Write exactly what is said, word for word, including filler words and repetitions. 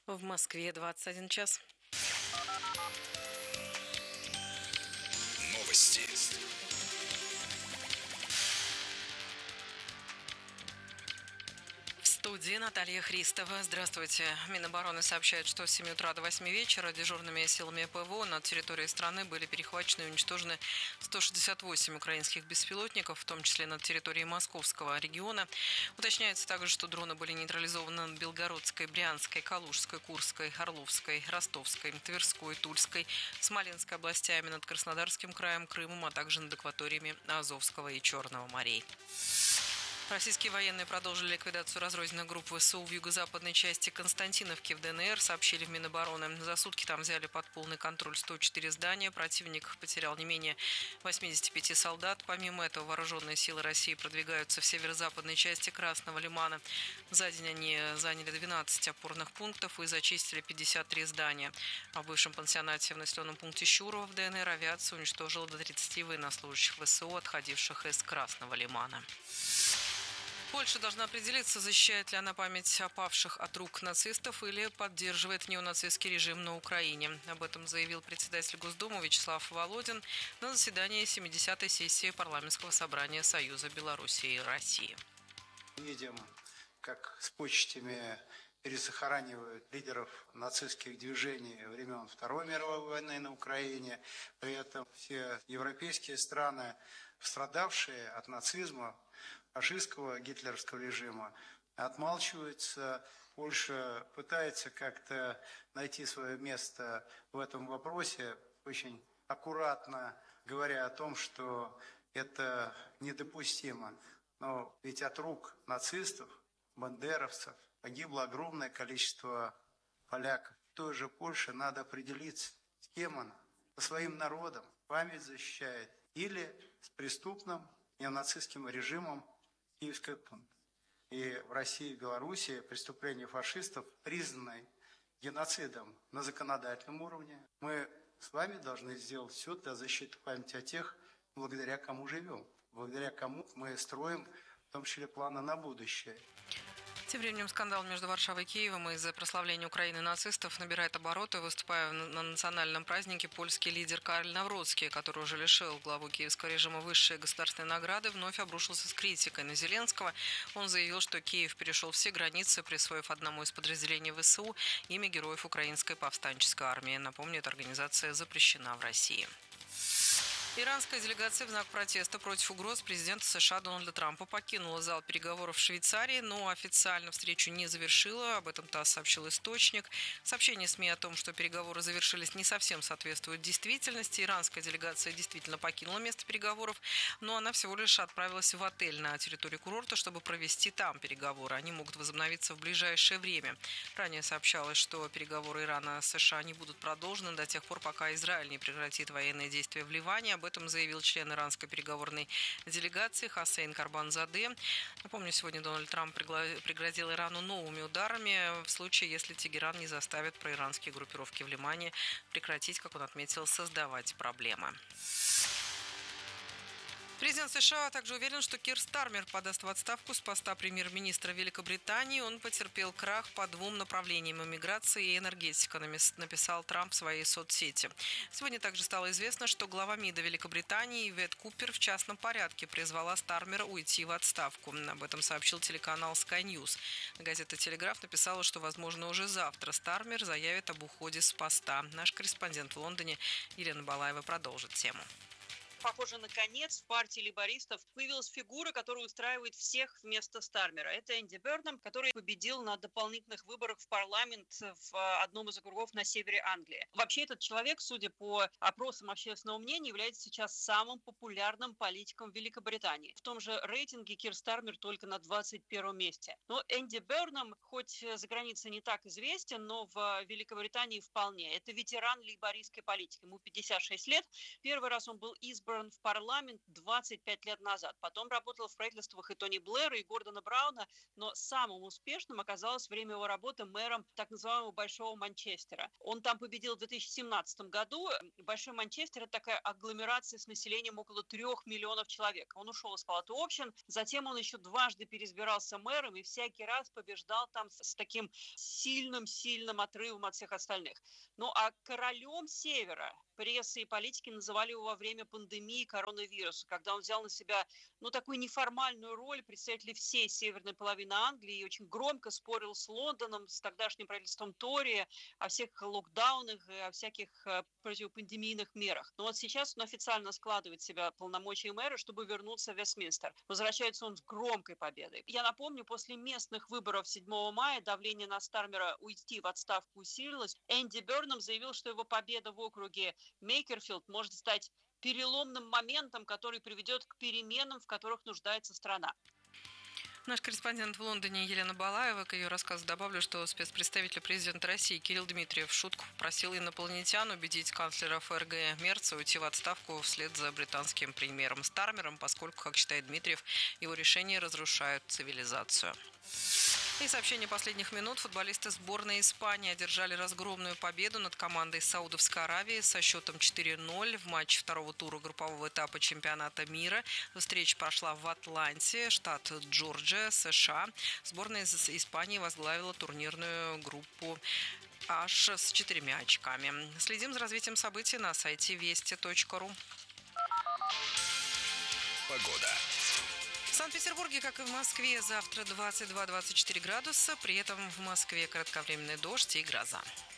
В Москве двадцать один час. Новости. В студии Наталья Христова. Здравствуйте. Минобороны сообщает, что с семи утра до восьми вечера дежурными силами ПВО на территории страны были перехвачены и уничтожены сто шестьдесят восемь украинских беспилотников, в том числе на территории Московского региона. Уточняется также, что дроны были нейтрализованы над Белгородской, Брянской, Калужской, Курской, Орловской, Ростовской, Тверской, Тульской, Смоленской областями, над Краснодарским краем, Крымом, а также над акваториями Азовского и Черного морей. Российские военные продолжили ликвидацию разрозненных групп ВСУ в юго-западной части Константиновки в ДНР, сообщили в Минобороны. За сутки там взяли под полный контроль сто четыре здания. Противник потерял не менее восьмидесяти пяти солдат. Помимо этого, вооруженные силы России продвигаются в северо-западной части Красного Лимана. За день они заняли двенадцать опорных пунктов и зачистили пятьдесят три здания. А в бывшем пансионате в населенном пункте Щурово в ДНР авиация уничтожила до тридцати военнослужащих ВСУ, отходивших из Красного Лимана. Польша должна определиться, защищает ли она память о павших от рук нацистов или поддерживает неонацистский режим на Украине. Об этом заявил председатель Госдумы Вячеслав Володин на заседании семидесятой сессии парламентского собрания Союза Белоруссии и России. Видим, как с почтами перезахоранивают лидеров нацистских движений времен Второй мировой войны на Украине. При этом все европейские страны, пострадавшие от нацизма, фашистского гитлеровского режима, отмалчиваются. Польша пытается как-то найти свое место в этом вопросе, очень аккуратно говоря о том, что это недопустимо. Но ведь от рук нацистов, бандеровцев погибло огромное количество поляков. В той же Польше надо определиться, с кем она, со своим народом память защищает или с преступным неонацистским режимом Киевской коммуны. И в России и Белоруссии преступления фашистов признаны геноцидом на законодательном уровне. Мы с вами должны сделать все для защиты памяти о тех, благодаря кому живем, благодаря кому мы строим, в том числе, планы на будущее. Тем временем скандал между Варшавой и Киевом из-за прославления Украины нацистов набирает обороты. Выступая на национальном празднике, польский лидер Карл Навроцкий, который уже лишил главу киевского режима высшей государственной награды, вновь обрушился с критикой на Зеленского. Он заявил, что Киев перешел все границы, присвоив одному из подразделений ВСУ имя героев Украинской повстанческой армии. Напомню, эта организация запрещена в России. Иранская делегация в знак протеста против угроз президента США Дональда Трампа покинула зал переговоров в Швейцарии, но официально встречу не завершила. Об этом ТАСС сообщил источник. Сообщение СМИ о том, что переговоры завершились, не совсем соответствует действительности. Иранская делегация действительно покинула место переговоров, но она всего лишь отправилась в отель на территории курорта, чтобы провести там переговоры. Они могут возобновиться в ближайшее время. Ранее сообщалось, что переговоры Ирана с США не будут продолжены до тех пор, пока Израиль не прекратит военные действия в Ливане. Об этом заявил член иранской переговорной делегации Хосейн Карбанзаде. Напомню, сегодня Дональд Трамп пригрозил Ирану новыми ударами в случае, если Тегеран не заставит проиранские группировки в Ливане прекратить, как он отметил, создавать проблемы. Президент США также уверен, что Кир Стармер подаст в отставку с поста премьер-министра Великобритании. Он потерпел крах по двум направлениям – иммиграции и энергетика, написал Трамп в своей соцсети. Сегодня также стало известно, что глава МИДа Великобритании Ивет Купер в частном порядке призвала Стармера уйти в отставку. Об этом сообщил телеканал Sky News. Газета «Телеграф» написала, что, возможно, уже завтра Стармер заявит об уходе с поста. Наш корреспондент в Лондоне Елена Балаева продолжит тему. Похоже, наконец в партии лейбористов появилась фигура, которая устраивает всех вместо Стармера. Это Энди Бернам, который победил на дополнительных выборах в парламент в одном из округов на севере Англии. Вообще этот человек, судя по опросам общественного мнения, является сейчас самым популярным политиком в Великобритании. В том же рейтинге Кир Стармер только на двадцать первом месте. Но Энди Бернам, хоть за границей не так известен, но в Великобритании вполне. Это ветеран лейбористской политики. Ему пятьдесят шесть лет. Первый раз он был избран выбран в парламент двадцать пять лет назад. Потом работал в правительствах и Тони Блэра, и Гордона Брауна, но самым успешным оказалось время его работы мэром так называемого Большого Манчестера. Он там победил в две тысячи семнадцатом году. Большой Манчестер – это такая агломерация с населением около трех миллионов человек. Он ушел из Палаты общин, затем он еще дважды переизбирался мэром и всякий раз побеждал там с таким сильным-сильным отрывом от всех остальных. Ну а королем Севера пресса и политики называли его во время пандемии коронавируса, когда он взял на себя, ну, такую неформальную роль представителя всей северной половины Англии и очень громко спорил с Лондоном, с тогдашним правительством Тори о всех локдаунах и о всяких противопандемийных мерах. Но вот сейчас он официально складывает в себя полномочия мэра, чтобы вернуться в Вестминстер. Возвращается он с громкой победой. Я напомню, после местных выборов седьмого мая давление на Стармера уйти в отставку усилилось. Энди Бернам заявил, что его победа в округе Мейкерфилд может стать переломным моментом, который приведет к переменам, в которых нуждается страна. Наш корреспондент в Лондоне Елена Балаева. К ее рассказу добавлю, что спецпредставитель президента России Кирилл Дмитриев в шутку попросил инопланетян убедить канцлера ФРГ Мерца уйти в отставку вслед за британским премьером Стармером, поскольку, как считает Дмитриев, его решения разрушают цивилизацию. И сообщение последних минут. Футболисты сборной Испании одержали разгромную победу над командой Саудовской Аравии со счетом четыре ноль в матче второго тура группового этапа чемпионата мира. Встреча прошла в Атланте, штат Джорджия, США. Сборная из Испании возглавила турнирную группу аж с четырьмя очками. Следим за развитием событий на сайте вести точка ру. Погода. В Санкт-Петербурге, как и в Москве, завтра двадцать два - двадцать четыре градуса. При этом в Москве кратковременный дождь и гроза.